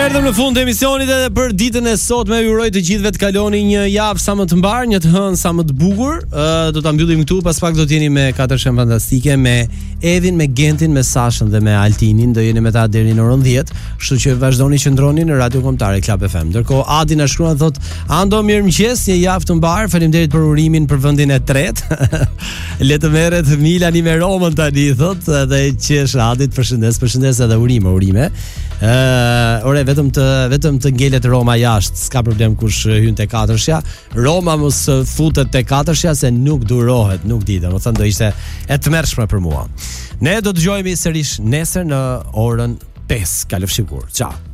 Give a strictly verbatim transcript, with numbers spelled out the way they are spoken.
Erdhëm në fund të emisionit edhe për ditën e sotme. Ju uroj të gjithëve të kaloni një javë sa më të mbar, një të hënë sa më të bukur. Uh, do ta mbyllim këtu, pas pak do të jeni me katër shem fantastike, me Edin, me Gentin, me Sashën dhe me Altinin. Do jeni me ta deri në orën dhjetë. Kështu që vazhdoni qëndroni në Radio Kombëtare Club F M. Ndërkohë Adi na shkruan thotë: "Ando mirëmëngjes, një javë të mbar. Faleminderit për urimin për vendin e tretë." Le të merret Milani me Romën tani, thotë, dhe qesh Adit, përshëndes, përshëndes edhe urime, urime. Ë, uh, ore vetëm të vetëm të ngelet Roma jashtë, s'ka problem kush hyn te katërshja. Roma mos futet te katërshja se nuk durohet, nuk di, domethënë do ishte e tmerrshme për mua. Ne do të dëgjojmë sërish nesër në orën pesë. Kalofshi kur. Ciao.